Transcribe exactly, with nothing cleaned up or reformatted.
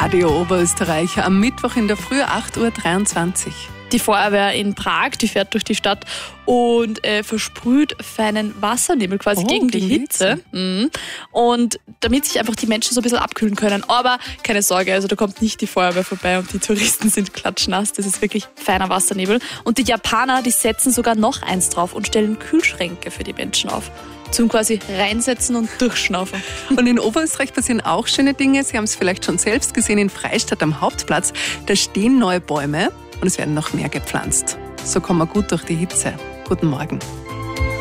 Radio Oberösterreich am Mittwoch in der Früh acht Uhr dreiundzwanzig. Die Feuerwehr in Prag, die fährt durch die Stadt und äh, versprüht feinen Wassernebel quasi Oh, gegen die gegen Hitze. Hitze. Mhm. Und damit sich einfach die Menschen so ein bisschen abkühlen können. Aber keine Sorge, also da kommt nicht die Feuerwehr vorbei und die Touristen sind klatschnass. Das ist wirklich feiner Wassernebel. Und die Japaner, die setzen sogar noch eins drauf und stellen Kühlschränke für die Menschen auf. Zum quasi reinsetzen und durchschnaufen. Und in Oberösterreich passieren auch schöne Dinge. Sie haben es vielleicht schon selbst gesehen in Freistadt am Hauptplatz. Da stehen neue Bäume und es werden noch mehr gepflanzt. So kommen wir gut durch die Hitze. Guten Morgen.